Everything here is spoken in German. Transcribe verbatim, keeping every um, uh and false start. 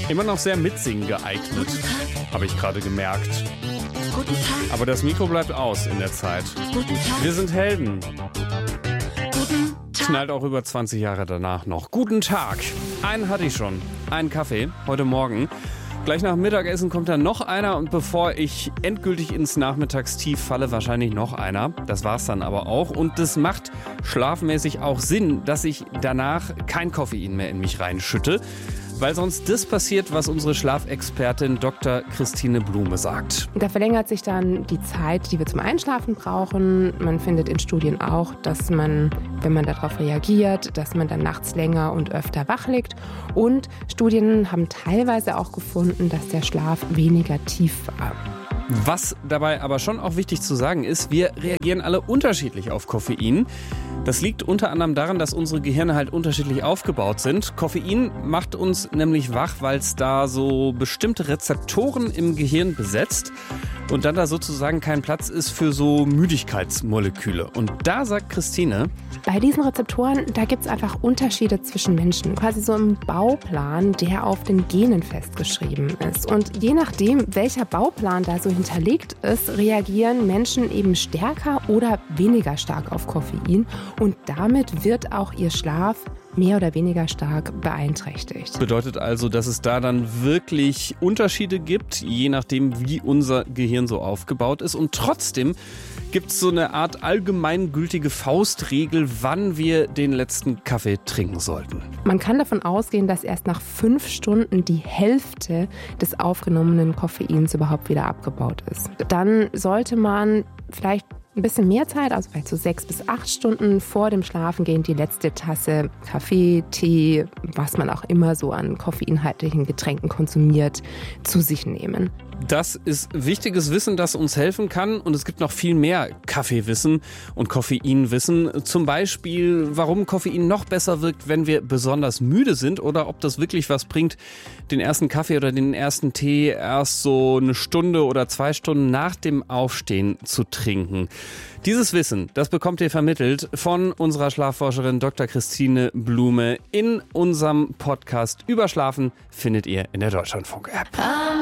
Immer noch sehr mitsingen geeignet, habe ich gerade gemerkt. Guten Tag. Aber das Mikro bleibt aus in der Zeit. Guten Tag. Wir sind Helden. Guten Tag. Knallt auch über zwanzig Jahre danach noch. Guten Tag. Einen hatte ich schon. Einen Kaffee, heute Morgen. Gleich nach dem Mittagessen kommt dann noch einer und bevor ich endgültig ins Nachmittagstief falle, wahrscheinlich noch einer. Das war's dann aber auch und das macht schlafmäßig auch Sinn, dass ich danach kein Koffein mehr in mich reinschütte, weil sonst das passiert, was unsere Schlafexpertin Doktor Christine Blume sagt. Da verlängert sich dann die Zeit, die wir zum Einschlafen brauchen. Man findet in Studien auch, dass man, wenn man darauf reagiert, dass man dann nachts länger und öfter wach liegt. Und Studien haben teilweise auch gefunden, dass der Schlaf weniger tief war. Was dabei aber schon auch wichtig zu sagen ist, wir reagieren alle unterschiedlich auf Koffein. Das liegt unter anderem daran, dass unsere Gehirne halt unterschiedlich aufgebaut sind. Koffein macht uns nämlich wach, weil es da so bestimmte Rezeptoren im Gehirn besetzt und dann da sozusagen kein Platz ist für so Müdigkeitsmoleküle. Und da sagt Christine: Bei diesen Rezeptoren, da gibt es einfach Unterschiede zwischen Menschen. Quasi so im Bauplan, der auf den Genen festgeschrieben ist. Und je nachdem, welcher Bauplan da so hinterlegt ist, reagieren Menschen eben stärker oder weniger stark auf Koffein. Und damit wird auch ihr Schlaf mehr oder weniger stark beeinträchtigt. Bedeutet also, dass es da dann wirklich Unterschiede gibt, je nachdem, wie unser Gehirn so aufgebaut ist. Und trotzdem gibt es so eine Art allgemeingültige Faustregel, wann wir den letzten Kaffee trinken sollten. Man kann davon ausgehen, dass erst nach fünf Stunden die Hälfte des aufgenommenen Koffeins überhaupt wieder abgebaut ist. Dann sollte man vielleicht ein bisschen mehr Zeit, also vielleicht so sechs bis acht Stunden vor dem Schlafengehen, die letzte Tasse Kaffee, Tee, was man auch immer so an koffeinhaltigen Getränken konsumiert, zu sich nehmen. Das ist wichtiges Wissen, das uns helfen kann. Und es gibt noch viel mehr Kaffeewissen und Koffeinwissen. Zum Beispiel, warum Koffein noch besser wirkt, wenn wir besonders müde sind. Oder ob das wirklich was bringt, den ersten Kaffee oder den ersten Tee erst so eine Stunde oder zwei Stunden nach dem Aufstehen zu trinken. Dieses Wissen, das bekommt ihr vermittelt von unserer Schlafforscherin Doktor Christine Blume in unserem Podcast über Schlafen, findet ihr in der Deutschlandfunk-App.